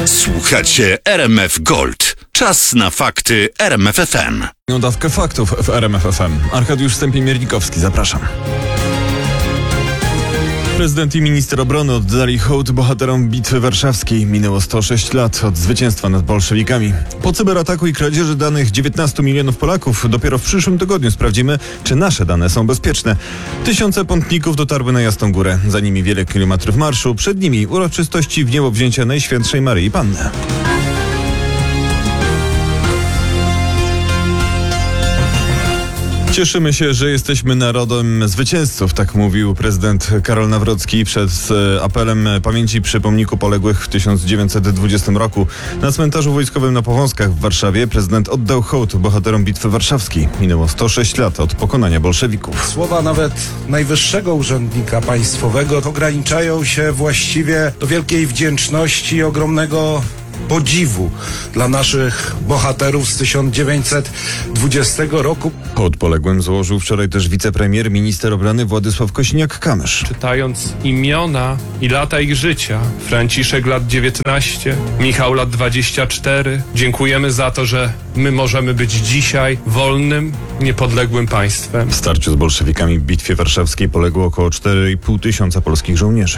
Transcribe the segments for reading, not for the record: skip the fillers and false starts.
Słuchacie RMF Gold. Czas na fakty RMF FM. Dawkę faktów w RMF FM. Arkadiusz Stępień-Miernikowski, zapraszam. Prezydent i minister obrony oddali hołd bohaterom Bitwy Warszawskiej. Minęło 106 lat od zwycięstwa nad bolszewikami. Po cyberataku i kradzieży danych 19 milionów Polaków dopiero w przyszłym tygodniu sprawdzimy, czy nasze dane są bezpieczne. Tysiące pątników dotarły na Jasną Górę. Za nimi wiele kilometrów marszu. Przed nimi uroczystości w niebowzięcia Najświętszej Maryi Panny. Cieszymy się, że jesteśmy narodem zwycięzców, tak mówił prezydent Karol Nawrocki przed apelem pamięci przy pomniku poległych w 1920 roku. Na cmentarzu wojskowym na Powązkach w Warszawie prezydent oddał hołd bohaterom Bitwy Warszawskiej. Minęło 106 lat od pokonania bolszewików. Słowa nawet najwyższego urzędnika państwowego ograniczają się właściwie do wielkiej wdzięczności i ogromnego podziwu dla naszych bohaterów z 1920 roku. Hołd poległym złożył wczoraj też wicepremier, minister obrony Władysław Kosiniak-Kamysz. Czytając imiona i lata ich życia, Franciszek lat 19, Michał lat 24, dziękujemy za to, że my możemy być dzisiaj wolnym, niepodległym państwem. W starciu z bolszewikami w Bitwie Warszawskiej poległo około 4,5 tysiąca polskich żołnierzy.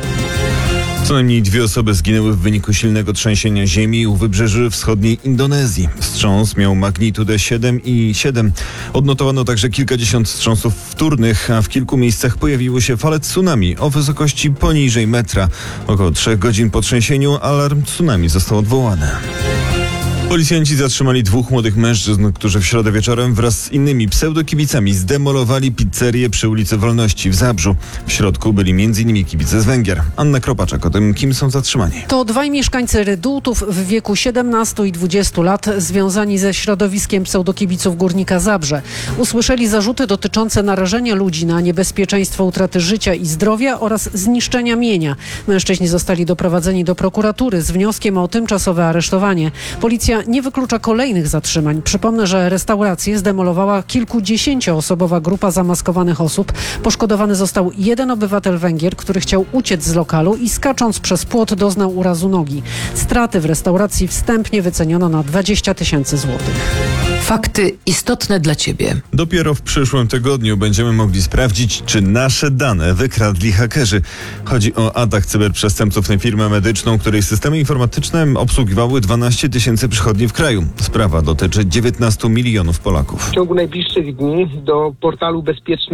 Co najmniej 2 osoby zginęły w wyniku silnego trzęsienia ziemi u wybrzeży wschodniej Indonezji. Wstrząs miał magnitudę 7,7. Odnotowano także kilkadziesiąt wstrząsów wtórnych, a w kilku miejscach pojawiły się fale tsunami o wysokości poniżej metra. Około 3 godzin po trzęsieniu alarm tsunami został odwołany. Policjanci zatrzymali 2 młodych mężczyzn, którzy w środę wieczorem wraz z innymi pseudokibicami zdemolowali pizzerię przy ulicy Wolności w Zabrzu. W środku byli m.in. kibice z Węgier. Anna Kropaczak o tym, kim są zatrzymani. To 2 mieszkańcy Rydultów w wieku 17 i 20 lat związani ze środowiskiem pseudokibiców Górnika Zabrze. Usłyszeli zarzuty dotyczące narażenia ludzi na niebezpieczeństwo utraty życia i zdrowia oraz zniszczenia mienia. Mężczyźni zostali doprowadzeni do prokuratury z wnioskiem o tymczasowe aresztowanie. Policja nie wyklucza kolejnych zatrzymań. Przypomnę, że restaurację zdemolowała kilkudziesięcioosobowa grupa zamaskowanych osób. Poszkodowany został 1 obywatel Węgier, który chciał uciec z lokalu i skacząc przez płot doznał urazu nogi. Straty w restauracji wstępnie wyceniono na 20 000 złotych. Fakty istotne dla Ciebie. Dopiero w przyszłym tygodniu będziemy mogli sprawdzić, czy nasze dane wykradli hakerzy. Chodzi o atak cyberprzestępców na firmę medyczną, której systemy informatyczne obsługiwały 12 000 przychodni w kraju. Sprawa dotyczy 19 milionów Polaków. W ciągu najbliższych dni do portalu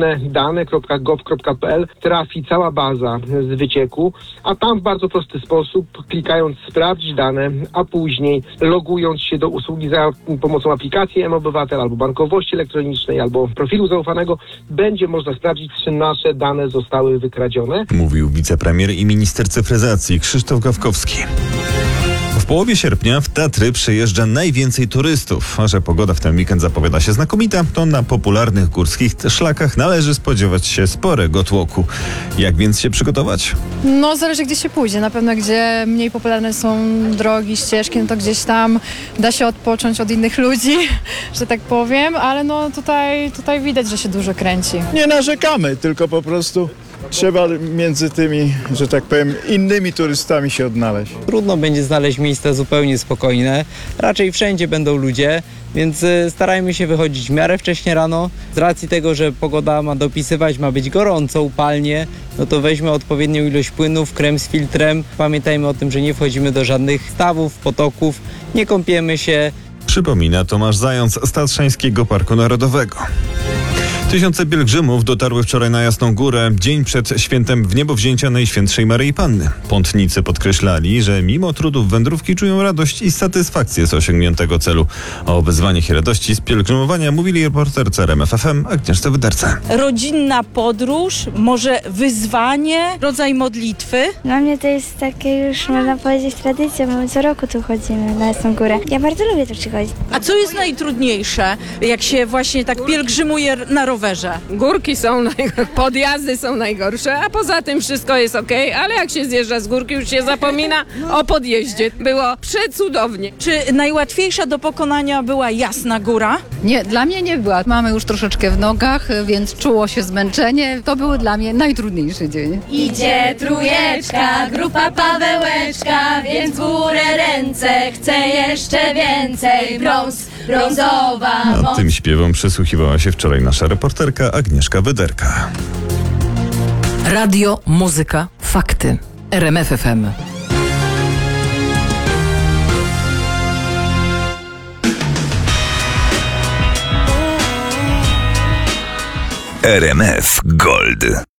bezpiecznedane.gov.pl trafi cała baza z wycieku, a tam w bardzo prosty sposób, klikając sprawdź dane, a później logując się do usługi za pomocą aplikacji mObywatel albo bankowości elektronicznej, albo profilu zaufanego, będzie można sprawdzić, czy nasze dane zostały wykradzione. Mówił wicepremier i minister cyfryzacji Krzysztof Gawkowski. W połowie sierpnia w Tatry przyjeżdża najwięcej turystów, a że pogoda w ten weekend zapowiada się znakomita, to na popularnych górskich szlakach należy spodziewać się sporego tłoku. Jak więc się przygotować? No zależy, gdzie się pójdzie. Na pewno gdzie mniej popularne są drogi, ścieżki, no to gdzieś tam da się odpocząć od innych ludzi, że tak powiem, ale no tutaj widać, że się dużo kręci. Nie narzekamy, tylko po prostu trzeba między tymi, że tak powiem, innymi turystami się odnaleźć. Trudno będzie znaleźć miejsca zupełnie spokojne. Raczej wszędzie będą ludzie, więc starajmy się wychodzić w miarę wcześnie rano. Z racji tego, że pogoda ma dopisywać, ma być gorąco, upalnie, no to weźmy odpowiednią ilość płynów, krem z filtrem. Pamiętajmy o tym, że nie wchodzimy do żadnych stawów, potoków, nie kąpiemy się. Przypomina Tomasz Zając z Tatrzańskiego Parku Narodowego. Tysiące pielgrzymów dotarły wczoraj na Jasną Górę, dzień przed świętem wniebowzięcia Najświętszej Maryi Panny. Pątnicy podkreślali, że mimo trudów wędrówki czują radość i satysfakcję z osiągniętego celu. O wyzwaniach i radości z pielgrzymowania mówili reporterce RMF FM Agnieszce Wyderce. Rodzinna podróż, może wyzwanie, rodzaj modlitwy. Dla mnie to jest takie już, można powiedzieć, tradycja, bo my co roku tu chodzimy na Jasną Górę. Ja bardzo lubię tu przychodzić. A co jest najtrudniejsze, jak się właśnie tak pielgrzymuje na rowerze? Górki są podjazdy są najgorsze, a poza tym wszystko jest okej, ale jak się zjeżdża z górki, już się zapomina o podjeździe. Było przecudownie. Czy najłatwiejsza do pokonania była Jasna Góra? Nie, dla mnie nie była. Mamy już troszeczkę w nogach, więc czuło się zmęczenie. To był dla mnie najtrudniejszy dzień. Idzie trójeczka, grupa Pawełeczka, więc górę ręce, chcę jeszcze więcej. Brązowa A moc. tym śpiewom przysłuchiwała się wczoraj nasza reporterka Agnieszka Wyderka. Radio, muzyka, fakty. RMF FM. RMF Gold.